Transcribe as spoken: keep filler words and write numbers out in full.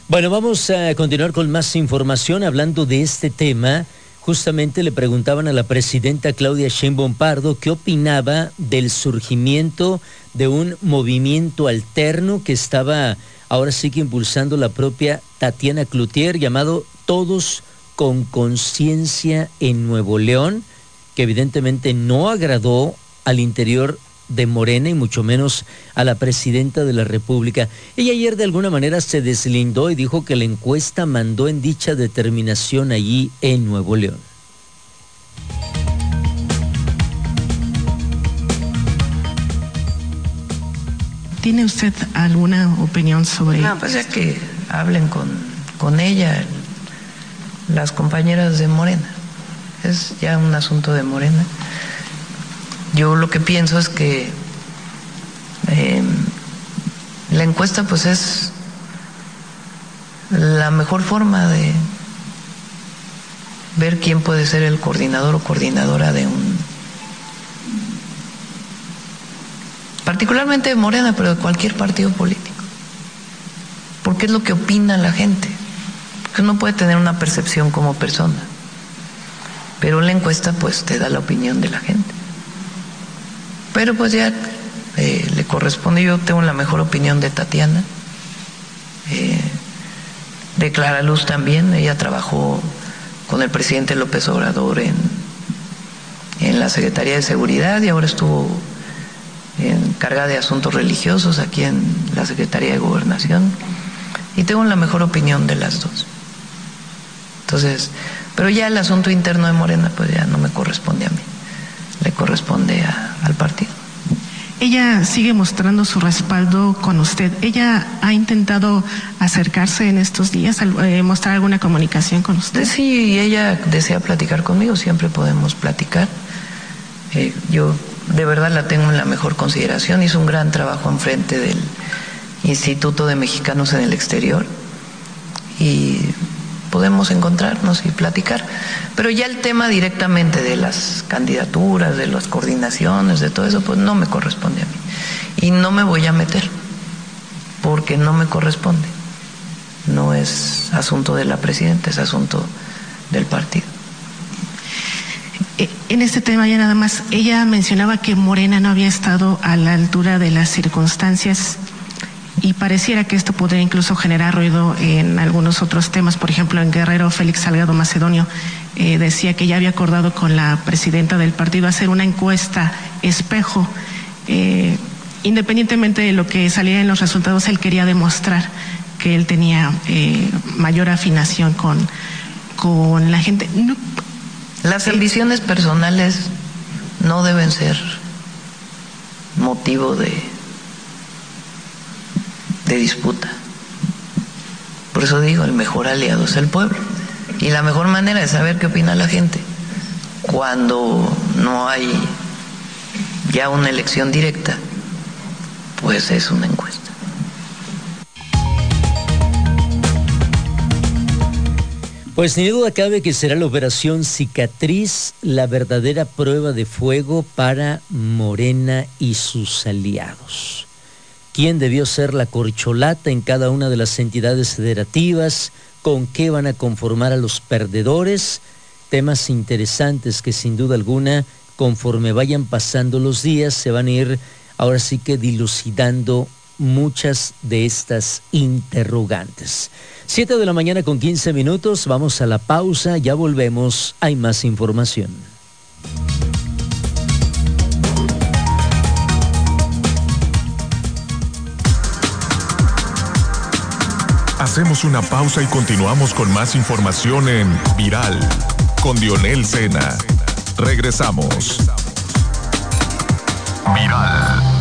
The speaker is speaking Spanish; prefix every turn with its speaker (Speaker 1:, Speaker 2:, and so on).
Speaker 1: Bueno, vamos a continuar con más información hablando de este tema. Justamente le preguntaban a la presidenta Claudia Sheinbaum Pardo qué opinaba del surgimiento de un movimiento alterno que estaba ahora sí que impulsando la propia Tatiana Cloutier, llamado Todos con Conciencia en Nuevo León, que evidentemente no agradó al interior de Morena y mucho menos a la presidenta de la República. Ella ayer de alguna manera se deslindó y dijo que la encuesta mandó en dicha determinación allí en Nuevo León.
Speaker 2: ¿Tiene usted alguna opinión sobre...?
Speaker 3: No, pues ya que hablen con, con ella, las compañeras de Morena. Es ya un asunto de Morena. Yo lo que pienso es que eh, la encuesta pues es la mejor forma de ver quién puede ser el coordinador o coordinadora de un, particularmente de Morena, pero de cualquier partido político, porque es lo que opina la gente, porque uno puede tener una percepción como persona, pero la encuesta pues te da la opinión de la gente. Pero pues ya eh, le corresponde, yo tengo la mejor opinión de Tatiana, eh, de Clara Luz también. Ella trabajó con el presidente López Obrador en, en la Secretaría de Seguridad y ahora estuvo encargada de asuntos religiosos aquí en la Secretaría de Gobernación, y tengo la mejor opinión de las dos. Entonces, pero ya el asunto interno de Morena pues ya no me corresponde a mí, le corresponde a, al partido.
Speaker 2: Ella sigue mostrando su respaldo con usted. ¿Ella ha intentado acercarse en estos días, eh, mostrar alguna comunicación con usted?
Speaker 3: Sí, ella desea platicar conmigo, siempre podemos platicar. Eh, yo de verdad la tengo en la mejor consideración, hizo un gran trabajo en frente del Instituto de Mexicanos en el Exterior y podemos encontrarnos y platicar, pero ya el tema directamente de las candidaturas, de las coordinaciones, de todo eso, pues no me corresponde a mí y no me voy a meter porque no me corresponde, no es asunto de la presidenta, es asunto del partido.
Speaker 2: En este tema ya nada más, ella mencionaba que Morena no había estado a la altura de las circunstancias y pareciera que esto podría incluso generar ruido en algunos otros temas. Por ejemplo, en Guerrero, Félix Salgado Macedonio eh, decía que ya había acordado con la presidenta del partido hacer una encuesta espejo. Eh, independientemente de lo que saliera en los resultados, él quería demostrar que él tenía eh, mayor afinación con, con la gente. No,
Speaker 3: Las ambiciones personales no deben ser motivo de, de disputa. Por eso digo, el mejor aliado es el pueblo. Y la mejor manera de saber qué opina la gente cuando no hay ya una elección directa, pues es una encuesta.
Speaker 1: Pues ni duda cabe que será la operación Cicatriz la verdadera prueba de fuego para Morena y sus aliados. ¿Quién debió ser la corcholata en cada una de las entidades federativas? ¿Con qué van a conformar a los perdedores? Temas interesantes que sin duda alguna, conforme vayan pasando los días, se van a ir ahora sí que dilucidando muchas de estas interrogantes. Siete de la mañana con quince minutos, vamos a la pausa, ya volvemos, hay más información.
Speaker 4: Hacemos una pausa y continuamos con más información en Viral, con Dionel Sena. Regresamos. Viral.